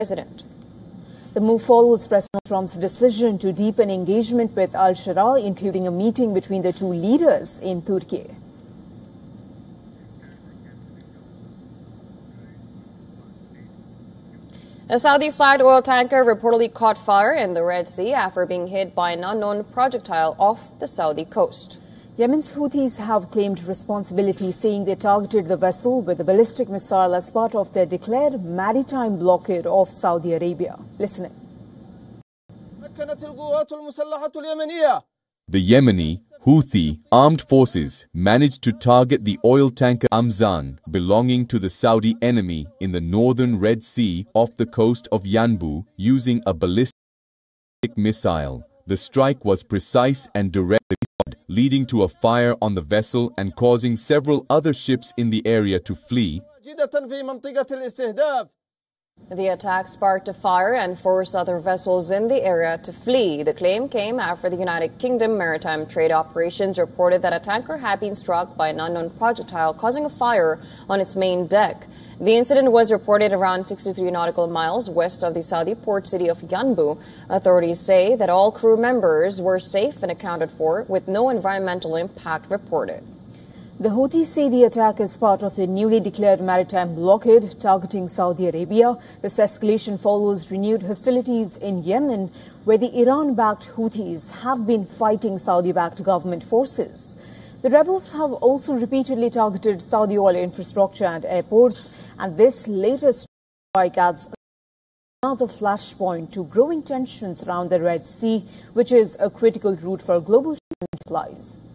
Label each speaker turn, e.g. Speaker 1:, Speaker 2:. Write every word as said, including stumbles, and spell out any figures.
Speaker 1: president.
Speaker 2: The move follows President Trump's decision to deepen engagement with Al-Shara, including a meeting between the two leaders in Turkey.
Speaker 1: A Saudi-flagged oil tanker reportedly caught fire in the Red Sea after being hit by an unknown projectile off the Saudi coast.
Speaker 2: Yemen's Houthis have claimed responsibility, saying they targeted the vessel with a ballistic missile as part of their declared maritime blockade of Saudi Arabia. Listening.
Speaker 3: The Yemeni Houthi armed forces managed to target the oil tanker Amzan belonging to the Saudi enemy in the northern Red Sea off the coast of Yanbu using a ballistic missile. The strike was precise and direct, leading to a fire on the vessel and causing several other ships in the area to flee.
Speaker 1: The attack sparked a fire and forced other vessels in the area to flee. The claim came after the United Kingdom Maritime Trade Operations reported that a tanker had been struck by an unknown projectile, causing a fire on its main deck. The incident was reported around sixty-three nautical miles west of the Saudi port city of Yanbu. Authorities say that all crew members were safe and accounted for, with no environmental impact reported.
Speaker 2: The Houthis say the attack is part of the newly declared maritime blockade targeting Saudi Arabia. This escalation follows renewed hostilities in Yemen, where the Iran-backed Houthis have been fighting Saudi-backed government forces. The rebels have also repeatedly targeted Saudi oil infrastructure and airports, and this latest strike adds another flashpoint to growing tensions around the Red Sea, which is a critical route for global shipping supplies.